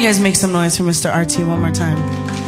you guys make some noise for Mr. RT one more time?